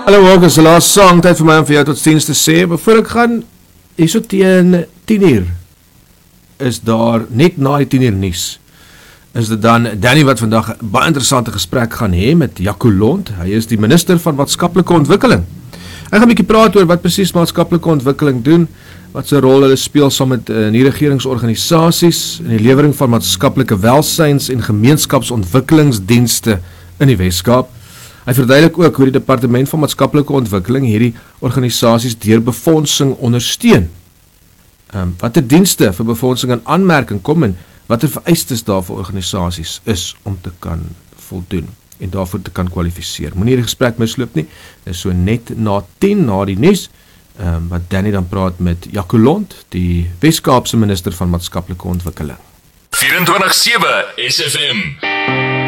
Hallo Walker, is die laaste song, tyd vir my om vir jou tot dienst te sê, maar voor ek gaan, hier so teen 10 uur, is daar, net na die 10 uur nuus, is dit dan Danny wat vandag 'n baie interessante gesprek gaan hê met Jaco Lont. Hy is die minister van maatskaplike ontwikkeling. Hy gaan 'n bietjie praat oor wat presies maatskaplike ontwikkeling doen, wat se rol hulle speel saam met nie-regeringsorganisasies in die lewering van maatskaplike welsyns- en gemeenskapsontwikkelingsdienste in die Weskaap. Hy verduidelik ook hoe die Departement van Maatskaplike Ontwikkeling hierdie organisasies deur befondsing ondersteun. Watter dienste vir befondsing in aanmerking kom en watter vereistes daar vir organisasies is om te kan voldoen en daarvoor te kan kwalifiseer. Moenie die gesprek misloop nie, dit is so net na 10 na die nuus, wat Danny dan praat met Jaco Lont, die Weskaapse minister van Maatskaplike Ontwikkeling. 24/7 SFM.